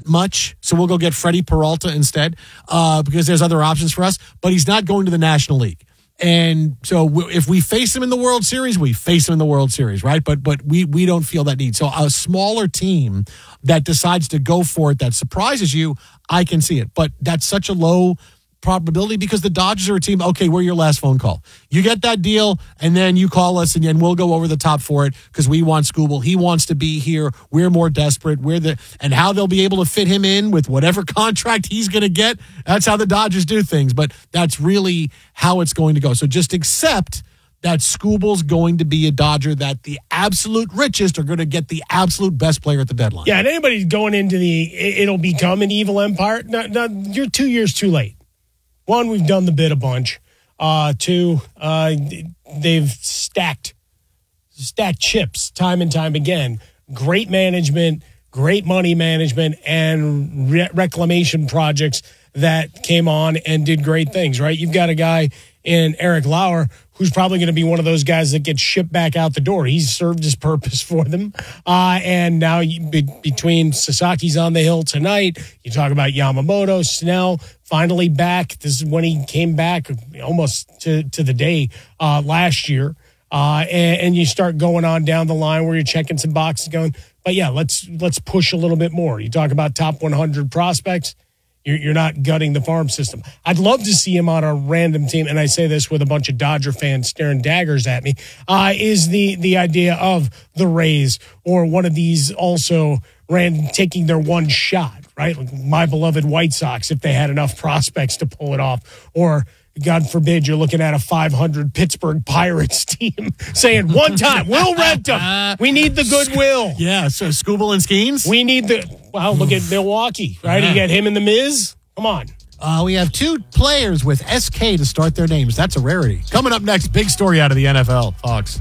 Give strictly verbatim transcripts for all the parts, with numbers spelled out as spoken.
that much, so we'll go get Freddie Peralta instead uh, because there's other options for us, but he's not going to the National League. And so if we face him in the World Series, we face him in the World Series, right? But but we we don't feel that need. So a smaller team that decides to go for it, that surprises you, I can see it. But that's such a low probability because the Dodgers are a team, okay, we're your last phone call. You get that deal, and then you call us, and then we'll go over the top for it because we want Skubal. He wants to be here. We're more desperate. We're the and how they'll be able to fit him in with whatever contract he's going to get, that's how the Dodgers do things. But that's really how it's going to go. So just accept that Skubal's going to be a Dodger, that the absolute richest are going to get the absolute best player at the deadline. Yeah, and anybody's going into the, it'll become an evil empire. No, no, you're two years too late. One, we've done the bid a bunch. Uh, two, uh, they've stacked, stacked chips time and time again. Great management, great money management, and re- reclamation projects that came on and did great things, right? You've got a guy in Eric Lauer who's probably going to be one of those guys that gets shipped back out the door. He's served his purpose for them. Uh, and now you, be, between Sasaki's on the hill tonight, you talk about Yamamoto, Snell, finally back. This is when he came back almost to, to the day uh, last year. Uh, and, and you start going on down the line where you're checking some boxes going, but yeah, let's let's push a little bit more. You talk about top one hundred prospects. You're not gutting the farm system. I'd love to see him on a random team, and I say this with a bunch of Dodger fans staring daggers at me, uh, is the the idea of the Rays or one of these also ran taking their one shot, right? Like my beloved White Sox, if they had enough prospects to pull it off, or God forbid you're looking at a five hundred Pittsburgh Pirates team saying one time, we'll rent them. We need the goodwill. Yeah, so Skubal and Skeens? We need the, well, look at Milwaukee, right? You got him and the Miz. Come on. Uh, we have two players with S K to start their names. That's a rarity. Coming up next, big story out of the N F L. Fox.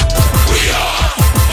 We are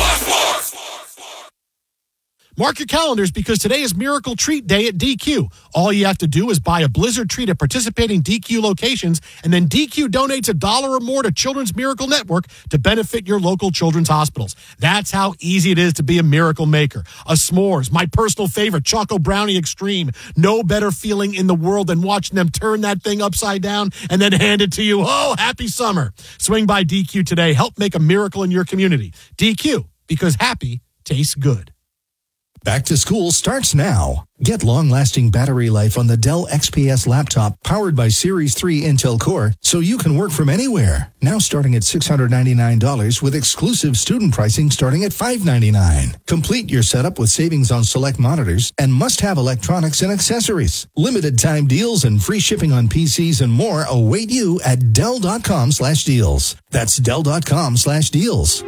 Mark your calendars because today is Miracle Treat Day at D Q. All you have to do is buy a Blizzard treat at participating D Q locations, and then D Q donates a dollar or more to Children's Miracle Network to benefit your local children's hospitals. That's how easy it is to be a miracle maker. A s'mores, my personal favorite, Choco Brownie Extreme. No better feeling in the world than watching them turn that thing upside down and then hand it to you. Oh, happy summer. Swing by D Q today. Help make a miracle in your community. D Q, because happy tastes good. Back to school starts now. Get long-lasting battery life on the Dell X P S laptop powered by Series three Intel Core so you can work from anywhere. Now starting at six hundred ninety-nine dollars with exclusive student pricing starting at five hundred ninety-nine dollars. Complete your setup with savings on select monitors and must-have electronics and accessories. Limited time deals and free shipping on P Cs and more await you at Dell.com slash deals. That's Dell.com slash deals.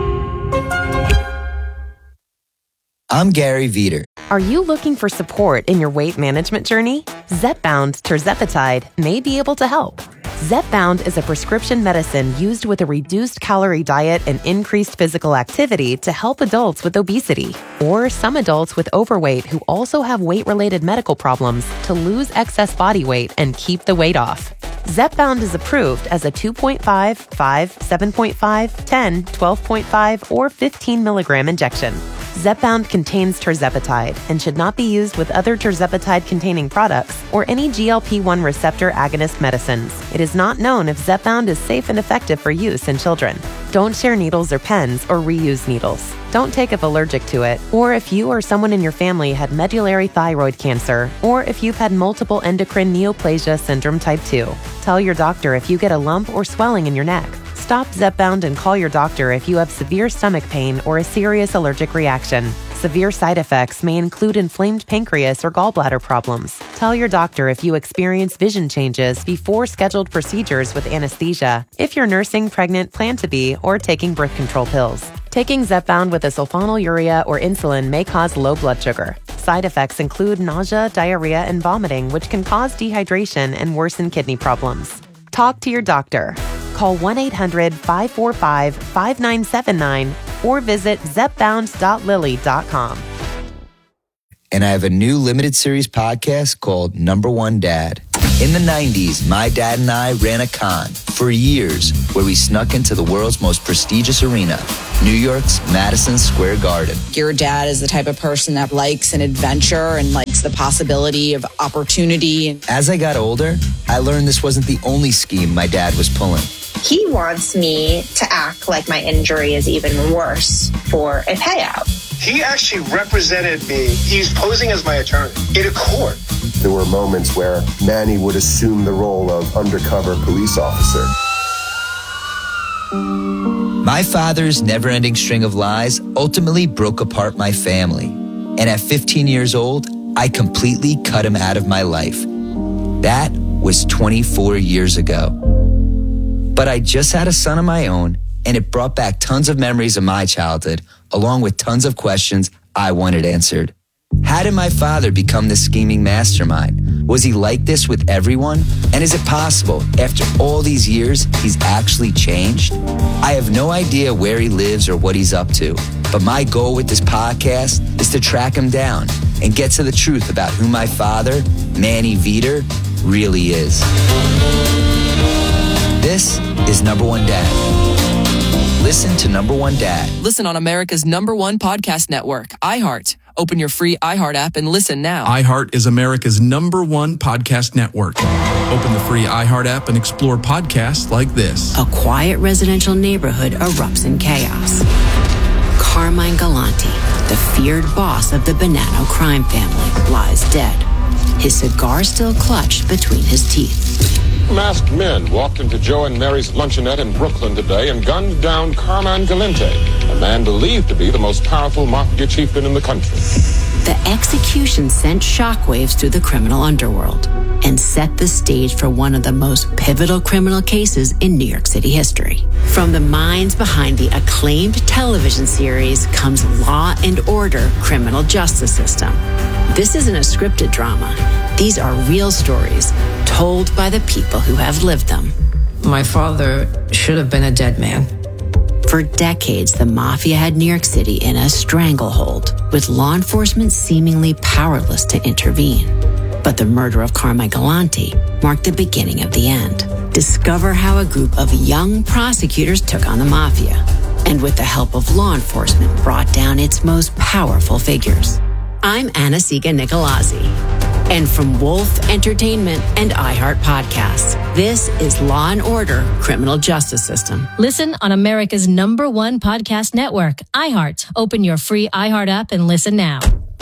I'm Gary Veter. Are you looking for support in your weight management journey? Zepbound Tirzepatide may be able to help. Zepbound is a prescription medicine used with a reduced calorie diet and increased physical activity to help adults with obesity, or some adults with overweight who also have weight-related medical problems to lose excess body weight and keep the weight off. Zepbound is approved as a two point five, five, seven point five, ten, twelve point five, or fifteen milligram injection. Zepbound contains tirzepatide and should not be used with other tirzepatide-containing products or any G L P one receptor agonist medicines. It is not known if Zepbound is safe and effective for use in children. Don't share needles or pens or reuse needles. Don't take if allergic to it, or if you or someone in your family had medullary thyroid cancer, or if you've had multiple endocrine neoplasia syndrome type two. Tell your doctor if you get a lump or swelling in your neck. Stop Zepbound and call your doctor if you have severe stomach pain or a serious allergic reaction. Severe side effects may include inflamed pancreas or gallbladder problems. Tell your doctor if you experience vision changes before scheduled procedures with anesthesia, if you're nursing, pregnant, plan to be, or taking birth control pills. Taking Zepbound with a sulfonylurea or insulin may cause low blood sugar. Side effects include nausea, diarrhea, and vomiting, which can cause dehydration and worsen kidney problems. Talk to your doctor. Call one eight hundred, five four five, five nine seven nine or visit zepbound dot lilly dot com. And I have a new limited series podcast called Number One Dad. In the nineties, my dad and I ran a con for years where we snuck into the world's most prestigious arena, New York's Madison Square Garden. Your dad is the type of person that likes an adventure and likes the possibility of opportunity. As I got older, I learned this wasn't the only scheme my dad was pulling. He wants me to act like my injury is even worse for a payout. He actually represented me. He's posing as my attorney in a court. There were moments where Manny would assume the role of undercover police officer. My father's never-ending string of lies ultimately broke apart my family. And at fifteen years old, I completely cut him out of my life. That was twenty-four years ago. But I just had a son of my own, and it brought back tons of memories of my childhood, along with tons of questions I wanted answered. How did my father become this scheming mastermind? Was he like this with everyone? And is it possible, after all these years, he's actually changed? I have no idea where he lives or what he's up to, but my goal with this podcast is to track him down and get to the truth about who my father, Manny Veter, really is. This is Number One Dad. Listen to Number One Dad. Listen on America's number one podcast network, iHeart. Open your free iHeart app and listen now. iHeart is America's number one podcast network. Open the free iHeart app and explore podcasts like this. A quiet residential neighborhood erupts in chaos. Carmine Galante, the feared boss of the Bonanno crime family, lies dead. His cigar still clutched between his teeth. Masked men walked into Joe and Mary's luncheonette in Brooklyn today and gunned down Carmine Galante, a man believed to be the most powerful mafia chieftain in the country. The execution sent shockwaves through the criminal underworld and set the stage for one of the most pivotal criminal cases in New York City history. From the minds behind the acclaimed television series comes Law and Order: Criminal Justice System. This isn't a scripted drama. These are real stories told by the people who have lived them. My father should have been a dead man. For decades, the mafia had New York City in a stranglehold, with law enforcement seemingly powerless to intervene. But the murder of Carmine Galante marked the beginning of the end. Discover how a group of young prosecutors took on the mafia, and with the help of law enforcement, brought down its most powerful figures. I'm Anna-Siga Nicolazzi. And from Wolf Entertainment and iHeart Podcasts, this is Law and Order: Criminal Justice System. Listen on America's number one podcast network, iHeart. Open your free iHeart app and listen now.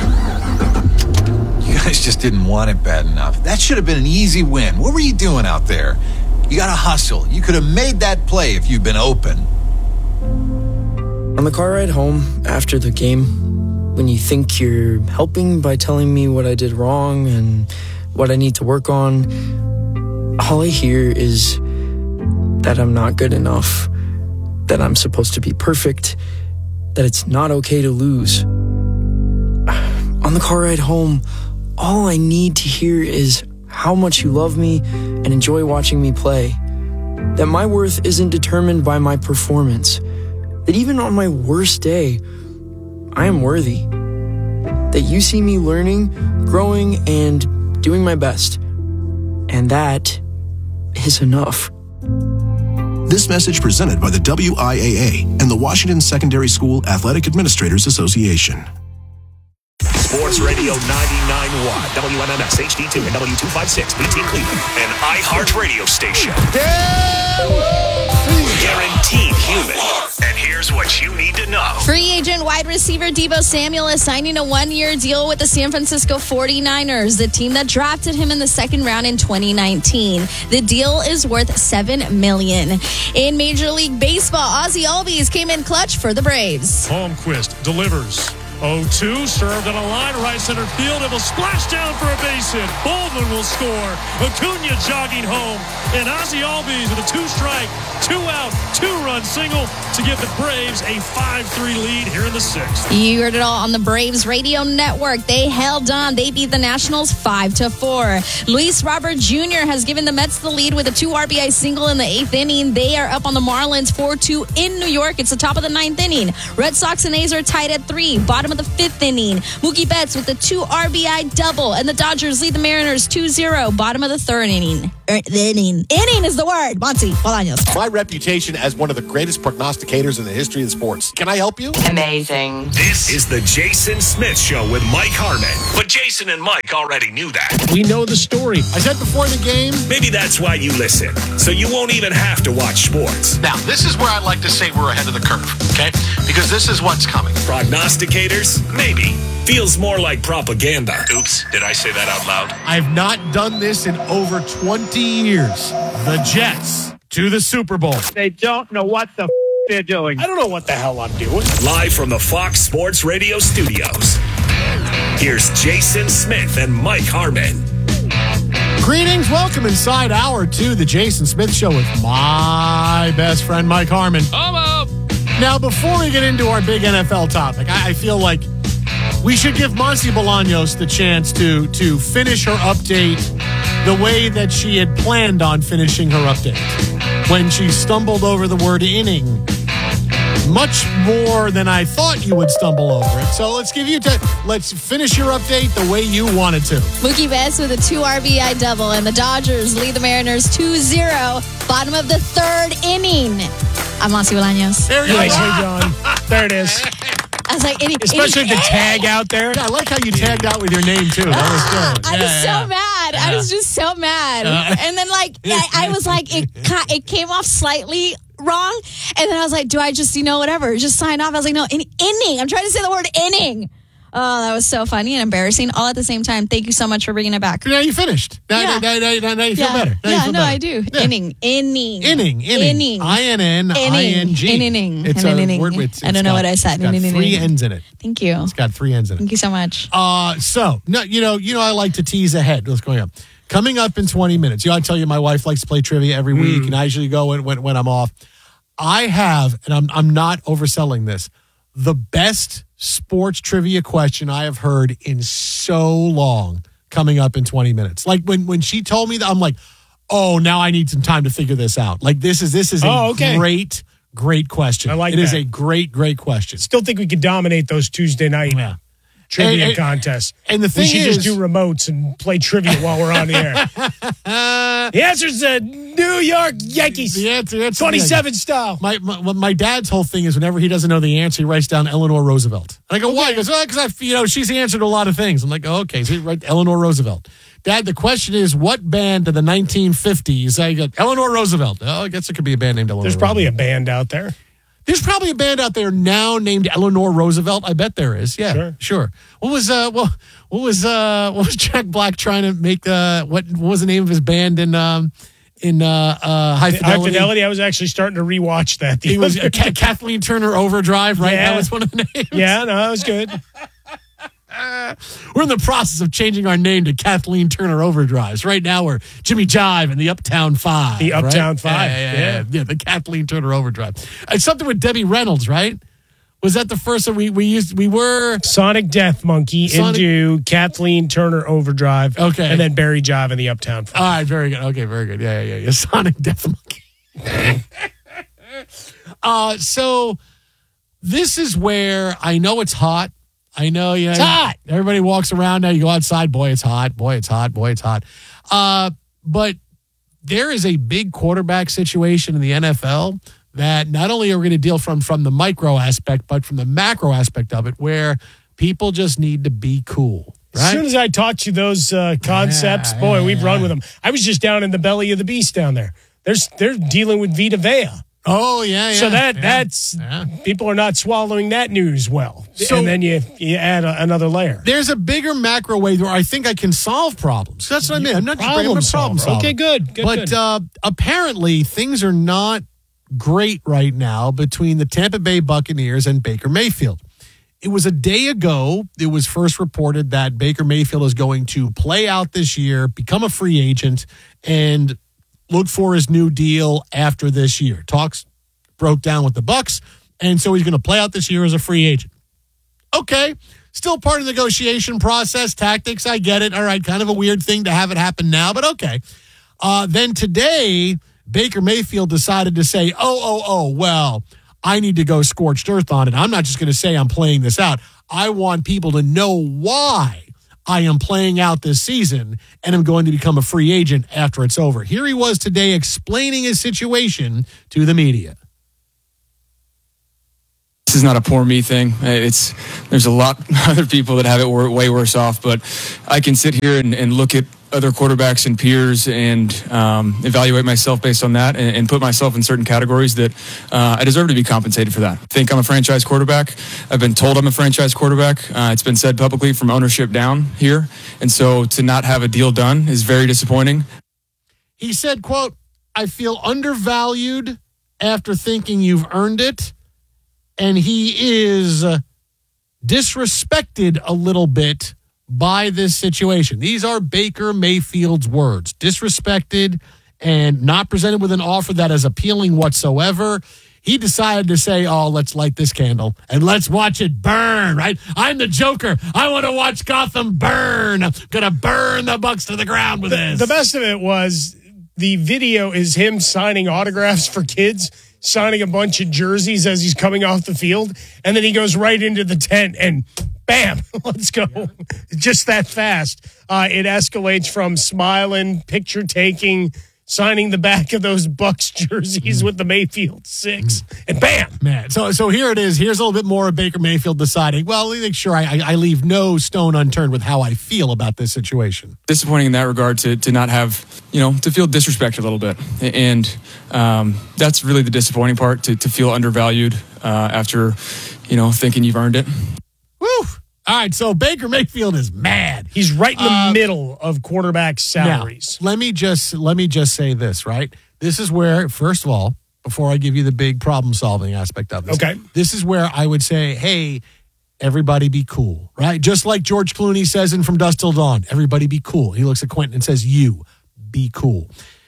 You guys just didn't want it bad enough. That should have been an easy win. What were you doing out there? You got to hustle. You could have made that play if you'd been open. On the car ride home after the game, when you think you're helping by telling me what I did wrong and what I need to work on, all I hear is that I'm not good enough, that I'm supposed to be perfect, that it's not okay to lose. On the car ride home, all I need to hear is how much you love me and enjoy watching me play, that my worth isn't determined by my performance, that even on my worst day, I am worthy, that you see me learning, growing, and doing my best. And that is enough. This message presented by the W I A A and the Washington Secondary School Athletic Administrators Association. Sports Radio ninety-nine point one, W M M S H D two and W two fifty-six, B T Cleveland, an iHeart radio station. Guaranteed human. And here's what you need to know. Free agent wide receiver Deebo Samuel is signing a one-year deal with the San Francisco forty-niners, the team that drafted him in the second round in twenty nineteen. The deal is worth seven million dollars. In Major League Baseball, Ozzie Albies came in clutch for the Braves. Holmquist delivers. oh two, served on a line, right center field. It will splash down for a base hit. Baldwin will score. Acuna jogging home. And Ozzie Albies with a two-strike, two-out, two-run single to give the Braves a five three lead here in the sixth. You heard it all on the Braves radio network. They held on. They beat the Nationals five to four. Luis Robert Junior has given the Mets the lead with a two R B I single in the eighth inning. They are up on the Marlins four two in New York. It's the top of the ninth inning. Red Sox and A's are tied at three. Bottom of the fifth inning. Mookie Betts with the two R B I double. And the Dodgers lead the Mariners two zero. Bottom of the third inning. er, the inning. Inning is the word. Monty Bolaños. My reputation as one of the greatest prognosticators in the history of sports. Can I help you? Amazing. This is the Jason Smith Show with Mike Harmon. But Jason and Mike already knew that. We know the story. I said before the game. Maybe that's why you listen, so you won't even have to watch sports. Now, this is where I like to say we're ahead of the curve, okay? Because this is what's coming. Prognosticators? Maybe. Feels more like propaganda. Oops, did I say that out loud? I've not done this in over twenty years. The Jets to the Super Bowl. They don't know what the f- they're doing. I don't know what the hell I'm doing. Live from the Fox Sports Radio studios. Here's Jason Smith and Mike Harmon. Greetings, welcome inside hour two, the Jason Smith Show with my best friend, Mike Harmon. Hello. Now, before we get into our big N F L topic, I, I feel like we should give Monty Bolaños the chance to, to finish her update the way that she had planned on finishing her update when she stumbled over the word inning. Much more than I thought you would stumble over it. So let's give you t- let's finish your update the way you wanted to. Mookie Betts with a two R B I double, and the Dodgers lead the Mariners two zero. Bottom of the third inning. I'm Monty Bolaños. There you go. Nice, hey, John. There it is. I was like, inning, especially inning, the tag out there. Yeah, I like how you tagged out with your name too. That was good. I yeah, was yeah. so mad. Yeah. I was just so mad. Uh, and then, like, I, I was like, it it came off slightly wrong. And then I was like, do I just, you know, whatever, just sign off? I was like, no, in, inning. I'm trying to say the word inning. Oh, that was so funny and embarrassing all at the same time. Thank you so much for bringing it back. Now you finished. Now, yeah. now, now, now, now you feel yeah. better. Now yeah, you feel no, better. I do. Yeah. Inning. Inning. Inning. Inning. Inning. I N N I N G. Inning. It's an a inning. word. It's, I don't it's know got, what I said. It's got Inning, three inning. N's in it. Thank you. It's got three N's in it. Thank you so much. Uh, so, no, you know, you know, I like to tease ahead what's going on. Coming up in twenty minutes, you know, I tell you my wife likes to play trivia every week, Mm. and I usually go when, when, when I'm off. I have, and I'm I'm not overselling this, the best sports trivia question I have heard in so long coming up in twenty minutes. Like when when she told me that, I'm like, oh, now I need some time to figure this out. Like this is this is a Oh, okay. great, great question. I like it. It is that. a great, great question. Still think we could dominate those Tuesday night Yeah. trivia And- and- contests. and the thing we should is- just do remotes and play trivia while we're on the air. The answer's the New York Yankees. The answer, the answer twenty-seven style. My, my my dad's whole thing is whenever he doesn't know the answer, he writes down Eleanor Roosevelt. And I go, why? He goes, well, because I, you know, she's answered a lot of things. I'm like, oh, okay, so he write Eleanor Roosevelt. Dad, the question is, what band of the nineteen fifties? I got Eleanor Roosevelt. Oh, I guess it could be a band named Eleanor. There's probably a band out there. There's probably a band out there now named Eleanor Roosevelt. I bet there is. Yeah, Sure. sure. What was uh, well, what was uh, what was Jack Black trying to make? Uh, what, what was the name of his band in um, in uh, uh, High Fidelity? High Fidelity. I was actually starting to rewatch that. The He was other uh, Ka- day. Kathleen Turner Overdrive, right? Yeah. That was one of the names. Yeah, no, that was good. We're in the process of changing our name to Kathleen Turner Overdrives. Right now, we're Jimmy Jive and the Uptown Five. The Uptown right? Five, Yeah, yeah, yeah. yeah, yeah, the Kathleen Turner Overdrive. It's something with Debbie Reynolds, right? Was that the first one we, we used? We were Sonic Death Monkey Sonic- into Kathleen Turner Overdrive. Okay. And then Barry Jive in the Uptown Five. all right. Very good. Okay, very good. Yeah, yeah, yeah. yeah. Sonic Death Monkey. uh, so this is where I know it's hot. I know, you know, It's hot. Everybody walks around now. You go outside, boy, it's hot. Boy, it's hot. Boy, it's hot. Uh, but there is a big quarterback situation in the N F L that not only are we going to deal from from the micro aspect, but from the macro aspect of it, where people just need to be cool. As Right? soon as I taught you those uh, concepts, Yeah, boy, yeah, we've yeah. run with them. I was just down in the belly of the beast down there. There's they're dealing with Vita Vea. Oh yeah, yeah. So that yeah, that's yeah. people are not swallowing that news well. So- and then you you add a, another layer. There's a bigger macro way where I think I can solve problems. That's what I mean. I'm not just bringing Problem up problem solver. solver. Okay, good, good, but good. Uh, apparently things are not great right now between the Tampa Bay Buccaneers and Baker Mayfield. It was a day ago. It was first reported that Baker Mayfield is going to play out this year, become a free agent, and look for his new deal after this year. Talks broke down with the Bucs, and so he's going to play out this year as a free agent. Okay, still part of the negotiation process, tactics, I get it. All right, kind of a weird thing to have it happen now, but okay. Uh, then today, Baker Mayfield decided to say, oh, oh, oh, well, I need to go scorched earth on it. I'm not just going to say I'm playing this out. I want people to know why I am playing out this season and I'm going to become a free agent after it's over. Here he was today explaining his situation to the media. This is not a poor me thing. It's there's a lot of other people that have it way worse off, but I can sit here and, and look at other quarterbacks and peers and um, evaluate myself based on that and, and put myself in certain categories that uh, I deserve to be compensated for that. I think I'm a franchise quarterback. I've been told I'm a franchise quarterback. Uh, it's been said publicly from ownership down here. And so to not have a deal done is very disappointing. He said, quote, I feel undervalued after thinking you've earned it. And he is uh, disrespected a little bit by this situation. These are Baker Mayfield's words. Disrespected and not presented with an offer that is appealing whatsoever. He decided to say, oh, let's light this candle and let's watch it burn, right? I'm the Joker. I want to watch Gotham burn. I'm going to burn the Bucks to the ground with the, this. The best of it was the video is him signing autographs for kids, signing a bunch of jerseys as he's coming off the field, and then he goes right into the tent and bam, let's go. Yeah. Just that fast. Uh, it escalates from smiling, picture taking, signing the back of those Bucks jerseys mm. with the Mayfield six, mm. and bam. Man, so so here it is. Here's a little bit more of Baker Mayfield deciding, well, make sure I, I leave no stone unturned with how I feel about this situation. Disappointing in that regard to to not have, you know, to feel disrespected a little bit. And um, that's really the disappointing part, to, to feel undervalued uh, after, you know, thinking you've earned it. Woo! All right, so Baker Mayfield is mad. He's right in the uh, middle of quarterback salaries. Now, let me just let me just say this, right? This is where, first of all, before I give you the big problem-solving aspect of this, okay, this is where I would say, hey, everybody be cool, right? Just like George Clooney says in From Dusk Till Dawn, everybody be cool. He looks at Quentin and says, you be cool.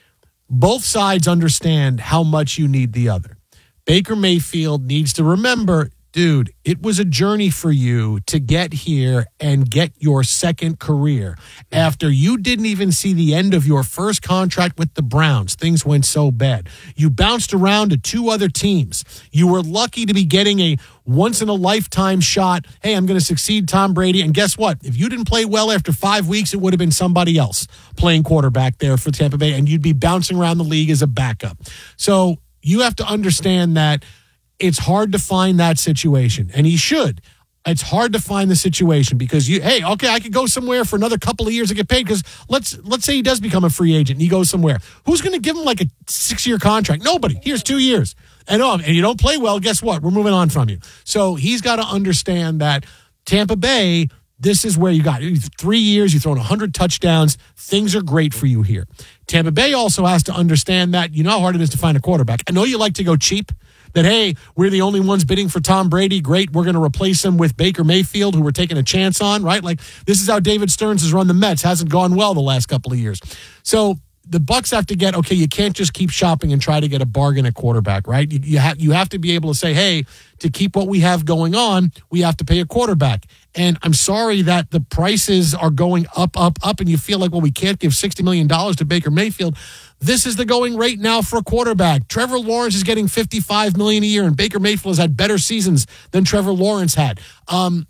Both sides understand how much you need the other. Baker Mayfield needs to remember, dude, it was a journey for you to get here and get your second career. After you didn't even see the end of your first contract with the Browns, things went so bad. You bounced around to two other teams. You were lucky to be getting a once-in-a-lifetime shot. Hey, I'm going to succeed Tom Brady. And guess what? If you didn't play well after five weeks, it would have been somebody else playing quarterback there for Tampa Bay, and you'd be bouncing around the league as a backup. So you have to understand that it's hard to find that situation, and he should. It's hard to find the situation because you, hey, okay, I could go somewhere for another couple of years and get paid because let's let's say he does become a free agent and he goes somewhere. Who's going to give him like a six-year contract? Nobody. Here's two years. And, oh, and you don't play well, guess what? We're moving on from you. So he's got to understand that Tampa Bay, this is where you got three years, you've thrown one hundred touchdowns. Things are great for you here. Tampa Bay also has to understand that you know how hard it is to find a quarterback. I know you like to go cheap. That, hey, we're the only ones bidding for Tom Brady. Great. We're going to replace him with Baker Mayfield, who we're taking a chance on, right? Like, this is how David Stearns has run the Mets. Hasn't gone well the last couple of years. So the Bucs have to get, okay, you can't just keep shopping and try to get a bargain at quarterback, right? You, you, have, you have to be able to say, hey, to keep what we have going on, we have to pay a quarterback. And I'm sorry that the prices are going up, up, up, and you feel like, well, we can't give sixty million dollars to Baker Mayfield. This is the going rate now for a quarterback. Trevor Lawrence is getting fifty-five million dollars a year, and Baker Mayfield has had better seasons than Trevor Lawrence had. Um,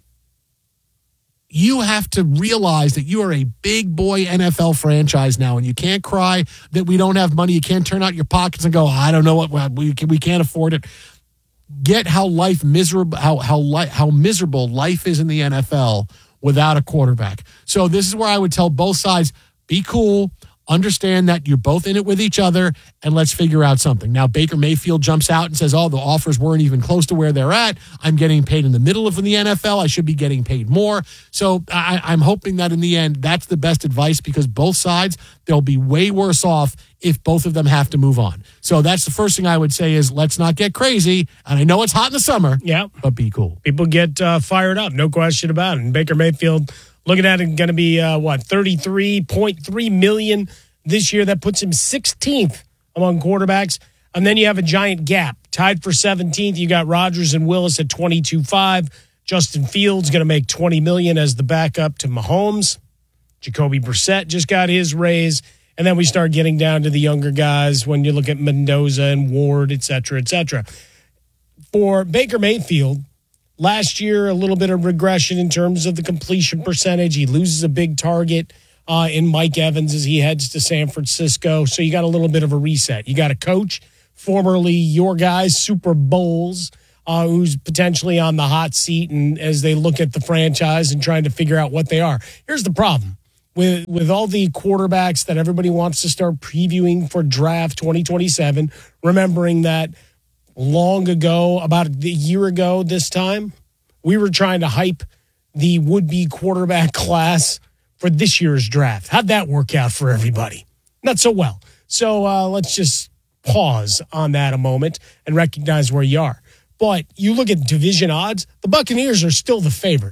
you have to realize that you are a big boy N F L franchise now, and you can't cry that we don't have money. You can't turn out your pockets and go, I don't know what we can, we can't afford it. Get how life miserable, how how li- how miserable life is in the N F L without a quarterback. So this is where I would tell both sides, be cool. Understand that you're both in it with each other, and let's figure out something. Now, Baker Mayfield jumps out and says, oh, the offers weren't even close to where they're at. I'm getting paid in the middle of the N F L. I should be getting paid more. So I, I'm hoping that in the end, that's the best advice because both sides, they'll be way worse off if both of them have to move on. So that's the first thing I would say is let's not get crazy. And I know it's hot in the summer, yeah, but be cool. People get uh, fired up, no question about it. And Baker Mayfield, looking at it, going to be, uh, what, thirty-three point three million dollars this year. That puts him sixteenth among quarterbacks. And then you have a giant gap. Tied for seventeenth, you got Rodgers and Willis at twenty-two point five. Justin Fields going to make twenty million dollars as the backup to Mahomes. Jacoby Brissett just got his raise. And then we start getting down to the younger guys when you look at Mendoza and Ward, et cetera, et cetera. For Baker Mayfield, last year, a little bit of regression in terms of the completion percentage. He loses a big target uh, in Mike Evans as he heads to San Francisco. So you got a little bit of a reset. You got a coach, formerly your guys, Super Bowls, uh, who's potentially on the hot seat, and as they look at the franchise and trying to figure out what they are. Here's the problem. With with all the quarterbacks that everybody wants to start previewing for draft twenty twenty-seven, remembering that long ago, about a year ago this time, we were trying to hype the would-be quarterback class for this year's draft. How'd that work out for everybody? Not so well. So uh, let's just pause on that a moment and recognize where you are. But you look at division odds, the Buccaneers are still the favorite.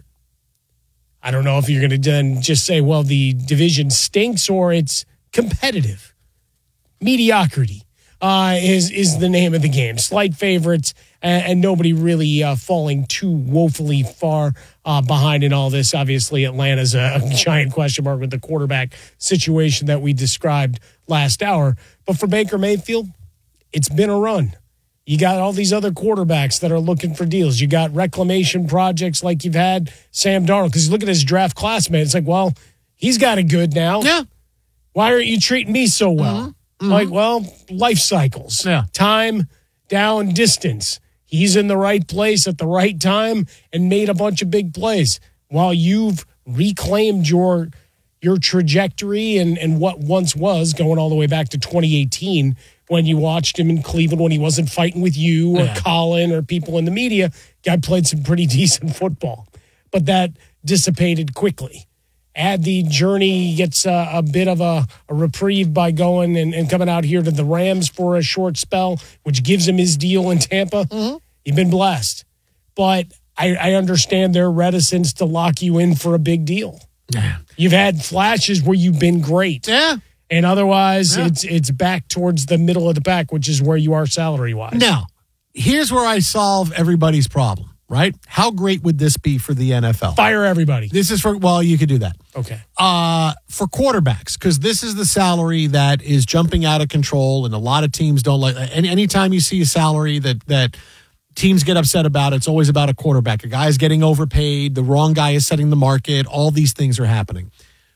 I don't know if you're going to then just say, well, the division stinks or it's competitive. Mediocrity uh, is is the name of the game. Slight favorites and, and nobody really uh, falling too woefully far uh, behind in all this. Obviously, Atlanta's a, a giant question mark with the quarterback situation that we described last hour. But for Baker Mayfield, it's been a run. You got all these other quarterbacks that are looking for deals. You got reclamation projects like you've had Sam Darnold. Because you look at his draft classmate, it's like, well, he's got it good now. Yeah. Why aren't you treating me so well? Mm-hmm. Mm-hmm. Like, well, life cycles. Yeah. Time, down, distance. He's in the right place at the right time and made a bunch of big plays. While you've reclaimed your your trajectory and, and what once was, going all the way back to twenty eighteen, when you watched him in Cleveland when he wasn't fighting with you or yeah. Colin or people in the media. Guy played some pretty decent football. But that dissipated quickly. Add the journey, gets a, a bit of a, a reprieve by going and, and coming out here to the Rams for a short spell, which gives him his deal in Tampa. Mm-hmm. You've been blessed. But I, I understand their reticence to lock you in for a big deal. Yeah. You've had flashes where you've been great. Yeah. And otherwise, yeah. it's it's back towards the middle of the pack, which is where you are salary-wise. Now, here's where I solve everybody's problem, right? How great would this be for the N F L? Fire everybody. This is for, well, you could do that. Okay. Uh, for quarterbacks, because this is the salary that is jumping out of control, and a lot of teams don't like. And anytime you see a salary that that teams get upset about, it's always about a quarterback. A guy's getting overpaid. The wrong guy is setting the market. All these things are happening.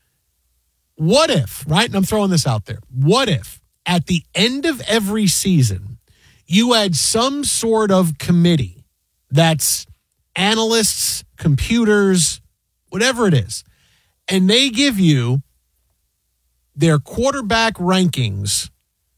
What if, right, and I'm throwing this out there, what if at the end of every season you had some sort of committee that's analysts, computers, whatever it is, and they give you their quarterback rankings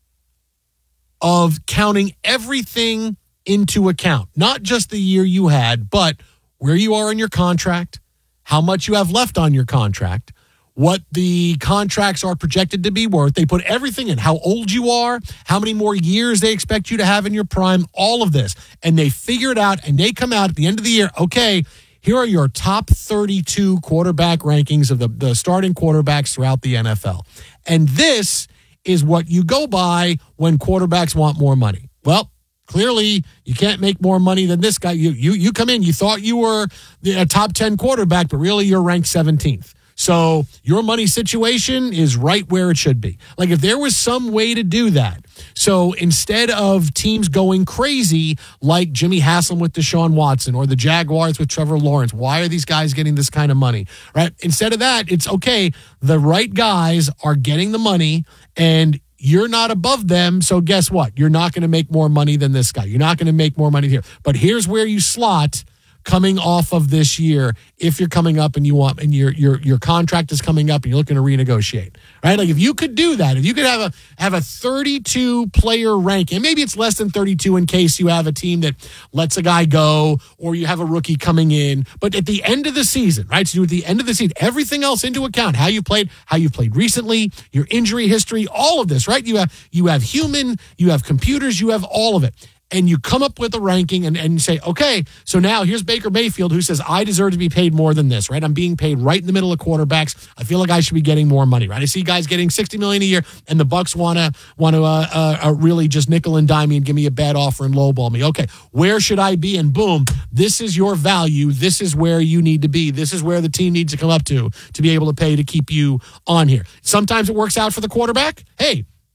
of counting everything into account, not just the year you had, but where you are in your contract, how much you have left on your contract, what the contracts are projected to be worth. They put everything in, how old you are, how many more years they expect you to have in your prime, all of this. And they figure it out, and they come out at the end of the year, okay, here are your top thirty-two quarterback rankings of the, the starting quarterbacks throughout the N F L. And this is what you go by when quarterbacks want more money. Well, clearly, you can't make more money than this guy. You you you come in, you thought you were a top ten quarterback, but really you're ranked seventeenth. So your money situation is right where it should be. Like if there was some way to do that. So instead of teams going crazy like Jimmy Haslam with Deshaun Watson or the Jaguars with Trevor Lawrence, why are these guys getting this kind of money, right? Instead of that, it's okay. The right guys are getting the money and you're not above them. So guess what? You're not going to make more money than this guy. You're not going to make more money here. But here's where you slot coming off of this year, if you're coming up and you want, and your your your contract is coming up and you're looking to renegotiate, right? Like if you could do that, if you could have a have a thirty-two player rank, and maybe it's less than thirty-two in case you have a team that lets a guy go or you have a rookie coming in, but at the end of the season, right? So at the end of the season, everything else into account, how you played, how you played recently, your injury history, all of this, right? You have you have human, you have computers, you have all of it. And you come up with a ranking and, and you say, okay, so now here's Baker Mayfield who says, I deserve to be paid more than this, right? I'm being paid right in the middle of quarterbacks. I feel like I should be getting more money, right? I see guys getting sixty million dollars a year and the Bucs want to want to uh, uh, uh, really just nickel and dime me and give me a bad offer and lowball me. Okay, where should I be? And boom, this is your value. This is where you need to be. This is where the team needs to come up to to be able to pay to keep you on here. Sometimes it works out for the quarterback. Hey,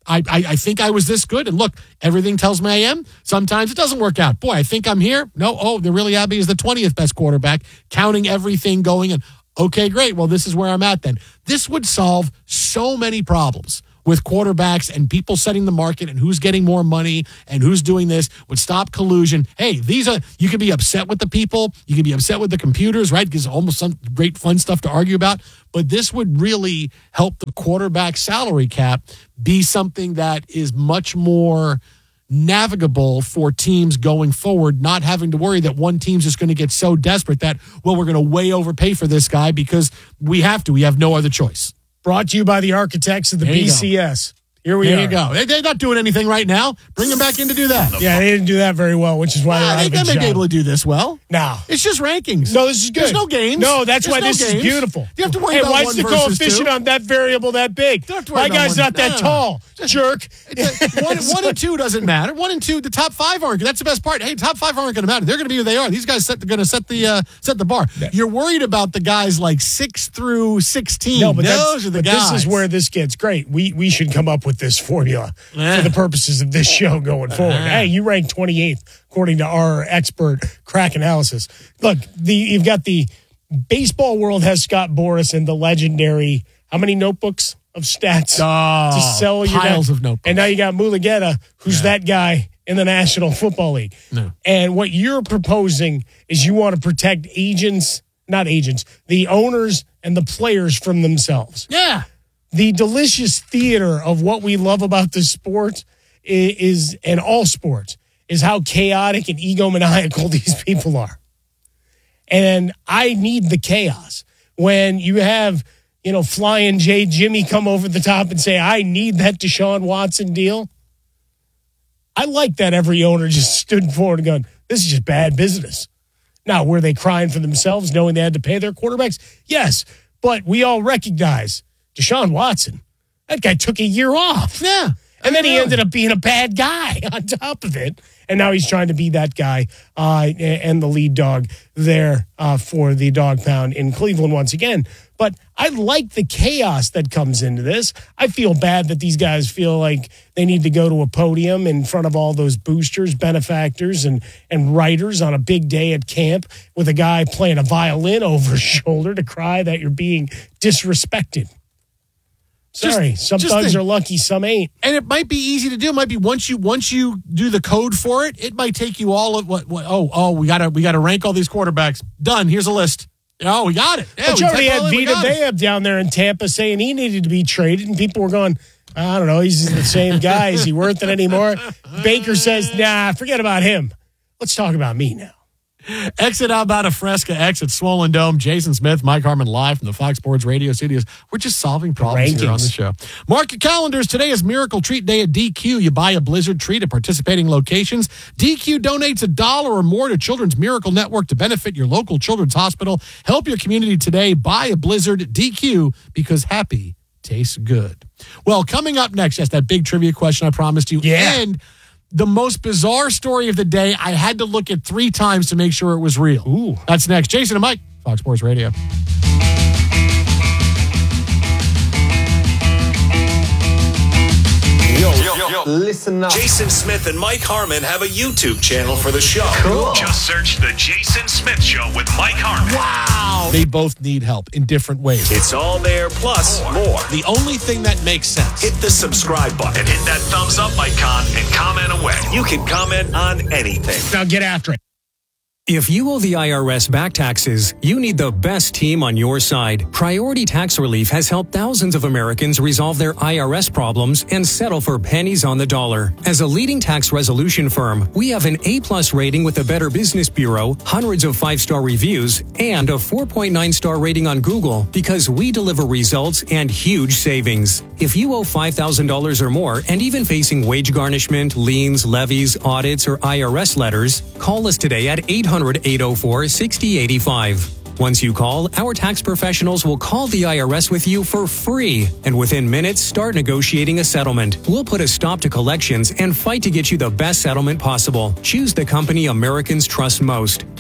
I, I, I think I was this good. And look, everything tells me I am. Sometimes it doesn't work out. Boy, I think I'm here. No, oh, they're really happy as the twentieth best quarterback, counting everything going in. Okay, great. Well, this is where I'm at then. This would solve so many problems with quarterbacks and people setting the market and who's getting more money and who's doing this, would stop collusion. Hey, these are, you can be upset with the people. You can be upset with the computers, right? Because it's almost some great fun stuff to argue about. But this would really help the quarterback salary cap be something that is much more navigable for teams going forward, not having to worry that one team's just going to get so desperate that, well, we're going to way overpay for this guy because we have to. We have no other choice. Brought to you by the architects of the B C S. Here we there are. you go. They, they're not doing anything right now. Bring them back in to do that. Yeah, they didn't do that very well, which is why nah, they're they out of a may be job. able to do this well. No. It's just rankings. No, this is good. There's no games. No, that's There's why no this games. is beautiful. You have to worry hey, about why one is the versus coefficient two? on that variable that big? Don't have to worry My about guy's one. not that No. tall. Jerk. one, one and two doesn't matter. One and two, the top five aren't. That's the best part. Hey, top five aren't going to matter. They're going to be who they are. These guys set, they're going to set the uh, set the bar. Yeah. You're worried about the guys like six through sixteen. No, but those are the but guys. This is where this gets great. We we should come up with this formula Eh. for the purposes of this show going forward. Uh-huh. Hey, you rank twenty-eighth according to our expert crack analysis. Look, the you've got the baseball world has Scott Boras and the legendary how many notebooks of stats oh, to sell your piles of notebooks. And now you got Mulugeta, who's yeah. that guy in the National Football League. No. And what you're proposing is you want to protect agents, not agents, the owners and the players from themselves. Yeah. The delicious theater of what we love about the sport is, is and all sports, is how chaotic and egomaniacal these people are. And I need the chaos. When you have, you know, Flying J Jimmy come over the top and say, I need that Deshaun Watson deal. I like that every owner just stood forward and gone, this is just bad business. Now, were they crying for themselves knowing they had to pay their quarterbacks? Yes, but we all recognize Deshaun Watson, that guy took a year off. Yeah. And then he ended up being a bad guy on top of it. And now he's trying to be that guy uh, and the lead dog there uh, for the dog pound in Cleveland once again. But I like the chaos that comes into this. I feel bad that these guys feel like they need to go to a podium in front of all those boosters, benefactors, and, and writers on a big day at camp with a guy playing a violin over his shoulder to cry that you're being disrespected. Sorry, Just- some just thugs think. are lucky, some ain't. And it might be easy to do. It might be once you once you do the code for it, it might take you all of what, what oh oh we gotta we gotta rank all these quarterbacks. Done. Here's a list. Oh, we got it. Yeah, But we you already typed had all in, we Vita got it. Vea down there in Tampa saying he needed to be traded, and people were going, I don't know, he's the same guy. Is he worth it anymore? Baker says, nah, forget about him. Let's talk about me now. Exit out about a Fresca, exit Swollen Dome. Jason Smith, Mike Harmon live from the Fox Sports Radio studios. We're just solving problems here on the show. Mark your calendars. Today is Miracle Treat Day at D Q. You buy a Blizzard treat at participating locations. D Q donates a dollar or more to Children's Miracle Network to benefit your local children's hospital. Help your community today. Buy a Blizzard D Q because happy tastes good. Well, coming up next, yes, that big trivia question I promised you. Yeah. And the most bizarre story of the day, I had to look at three times to make sure it was real. Ooh. That's next. Jason and Mike, Fox Sports Radio. Yo, yo, yo, listen up. Jason Smith and Mike Harmon have a YouTube channel for the show. Cool. Just search The Jason Smith Show with Mike Harmon. Wow. They both need help in different ways. It's all there, plus more. The only thing that makes sense. Hit the subscribe button and hit that thumbs up icon and comment away. You can comment on anything. Now get after it. If you owe the I R S back taxes, you need the best team on your side. Priority Tax Relief has helped thousands of Americans resolve their I R S problems and settle for pennies on the dollar. As a leading tax resolution firm, we have an A-plus rating with the Better Business Bureau, hundreds of five-star reviews, and a four point nine star rating on Google because we deliver results and huge savings. If you owe five thousand dollars or more and even facing wage garnishment, liens, levies, audits, or I R S letters, call us today at eight hundred, eight oh four, six oh eight five. Once you call, our tax professionals will call the I R S with you for free, and within minutes, start negotiating a settlement. We'll put a stop to collections and fight to get you the best settlement possible. Choose the company Americans trust most.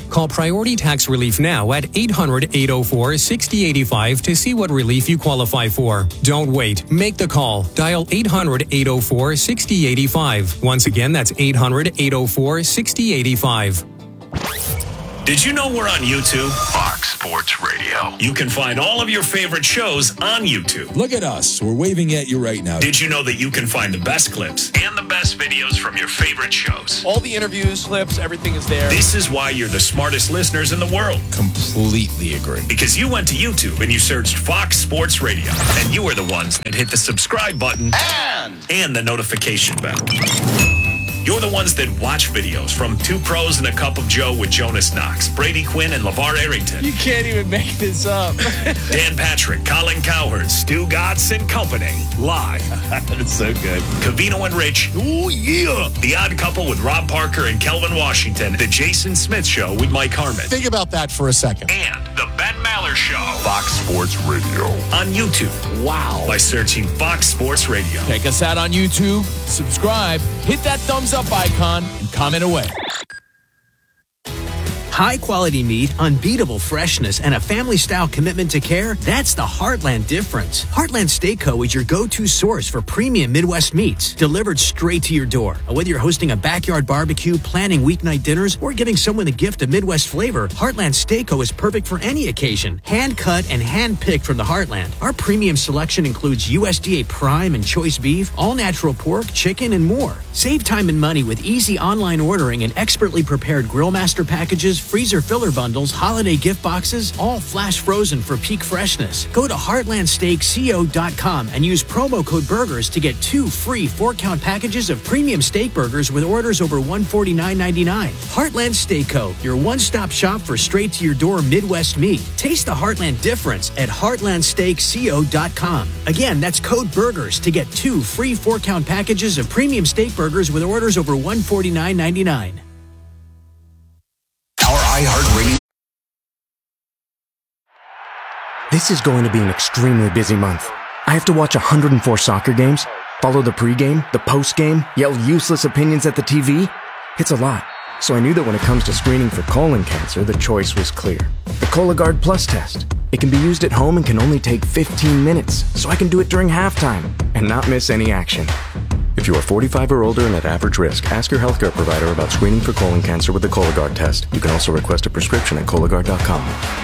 Call Priority Tax Relief now at eight hundred, eight oh four, six oh eight five to see what relief you qualify for. Don't wait. Make the call. Dial eight hundred, eight oh four, six oh eight five. Once again, that's eight hundred, eight oh four, six oh eight five. Did you know we're on YouTube? Fox Sports Radio. You can find all of your favorite shows on YouTube. Look at us. We're waving at you right now. Did you know that you can find the best clips and the best videos from your favorite shows? All the interviews, clips, everything is there. This is why you're the smartest listeners in the world. Completely agree. Because you went to YouTube and you searched Fox Sports Radio. And you are the ones that hit the subscribe button and, and the notification bell. You're the ones that watch videos from Two Pros and a Cup of Joe with Jonas Knox, Brady Quinn, and LeVar Arrington. You can't even make this up. Dan Patrick, Colin Cowherd, Stu Gatz and Company. Live. That's so good. Cavino and Rich. Oh, yeah. The Odd Couple with Rob Parker and Kelvin Washington. The Jason Smith Show with Mike Harmon. Think about that for a second. And the Ben Maller Show. Fox Sports Radio. On YouTube. Wow. By searching Fox Sports Radio. Check us out on YouTube. Subscribe. Hit that thumbs up icon and comment away. High quality meat, unbeatable freshness, and a family style commitment to care. That's the Heartland difference. Heartland Steak Co. is your go-to source for premium Midwest meats delivered straight to your door. Whether you're hosting a backyard barbecue, planning weeknight dinners, or giving someone a gift of Midwest flavor, Heartland Steak Co. is perfect for any occasion. Hand cut and hand picked from the Heartland. Our premium selection includes U S D A prime and choice beef, all natural pork, chicken, and more. Save time and money with easy online ordering and expertly prepared grill master packages, freezer filler bundles, holiday gift boxes, all flash frozen for peak freshness. Go to heartland steak co dot com and use promo code BURGERS to get two free four-count packages of premium steak burgers with orders over one hundred forty-nine ninety-nine. Heartland Steak Co., your one-stop shop for straight-to-your-door Midwest meat. Taste the Heartland difference at heartland steak co dot com. Again, that's code BURGERS to get two free four-count packages of premium steak burgers with orders over one hundred forty-nine ninety-nine. iHeartRadio. This is going to be an extremely busy month. I have to watch one hundred four soccer games, follow the pregame, the postgame, yell useless opinions at the T V. It's a lot. So I knew that when it comes to screening for colon cancer, the choice was clear. The Cologuard Plus test. It can be used at home and can only take fifteen minutes, so I can do it during halftime and not miss any action. If you are forty-five or older and at average risk, ask your healthcare provider about screening for colon cancer with the Cologuard test. You can also request a prescription at Cologuard dot com.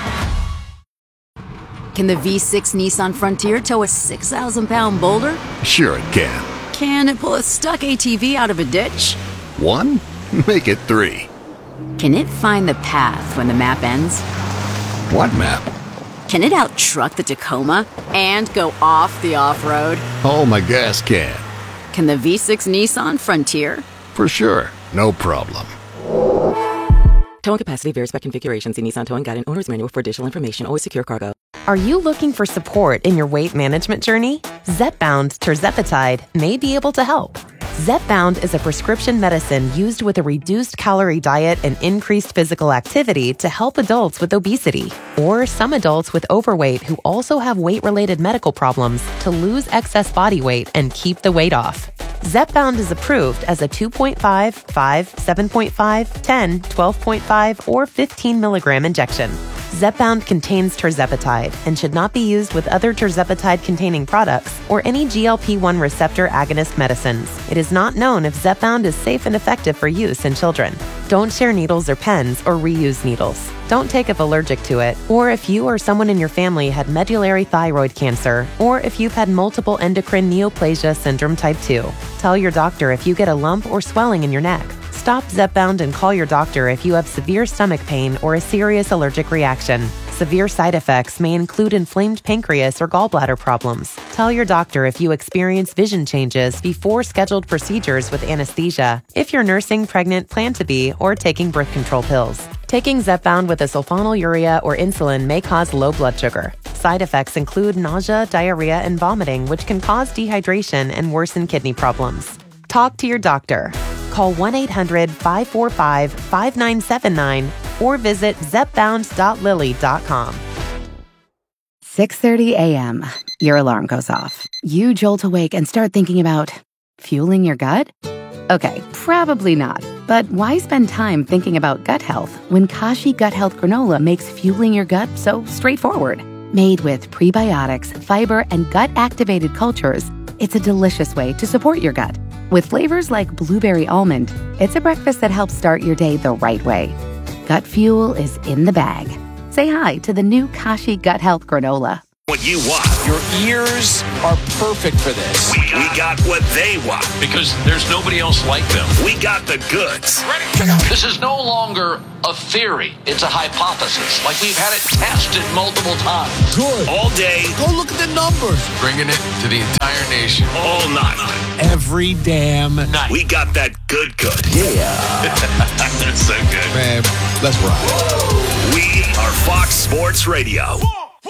Can the V six Nissan Frontier tow a six thousand pound boulder? Sure it can. Can it pull a stuck A T V out of a ditch? One? Make it three. Can it find the path when the map ends? What map? Can it out-truck the Tacoma and go off the off-road? Oh, my gas can. Can the V six Nissan Frontier? For sure. No problem. Towing capacity varies by configuration. See Nissan Towing Guide and Owner's Manual for additional information. Always secure cargo. Are you looking for support in your weight management journey? Zepbound Tirzepatide may be able to help. Zepbound is a prescription medicine used with a reduced calorie diet and increased physical activity to help adults with obesity or some adults with overweight who also have weight-related medical problems to lose excess body weight and keep the weight off. Zepbound is approved as a two point five, five, seven point five, ten, twelve point five, or fifteen milligram injection. Zepbound contains tirzepatide and should not be used with other tirzepatide-containing products or any G L P one receptor agonist medicines. It is not known if Zepbound is safe and effective for use in children. Don't share needles or pens or reuse needles. Don't take if allergic to it, or if you or someone in your family had medullary thyroid cancer, or if you've had multiple endocrine neoplasia syndrome type two. Tell your doctor if you get a lump or swelling in your neck. Stop Zepbound and call your doctor if you have severe stomach pain or a serious allergic reaction. Severe side effects may include inflamed pancreas or gallbladder problems. Tell your doctor if you experience vision changes before scheduled procedures with anesthesia, if you're nursing, pregnant, plan to be, or taking birth control pills. Taking Zepbound with a sulfonylurea or insulin may cause low blood sugar. Side effects include nausea, diarrhea, and vomiting, which can cause dehydration and worsen kidney problems. Talk to your doctor. Call one eight hundred, five four five, five nine seven nine or visit zepbound dot lilly dot com. six thirty a.m. Your alarm goes off. You jolt awake and start thinking about fueling your gut? Okay, probably not. But But why spend time thinking about gut health when Kashi Gut Health Granola makes fueling your gut so straightforward? Made with prebiotics, fiber, and gut-activated cultures, it's a delicious way to support your gut. With flavors like blueberry almond, it's a breakfast that helps start your day the right way. Gut fuel is in the bag. Say hi to the new Kashi Gut Health Granola. What you want. Your ears are perfect for this. We got, we got what they want. Because there's nobody else like them. We got the goods. Ready? Check out. This is no longer a theory. It's a hypothesis. Like we've had it tested multiple times. Good. All day. Go look at the numbers. Bringing it to the entire nation. All night. Every damn night. We got that good good. Yeah. That's so good. Man, let's ride. We are Fox Sports Radio.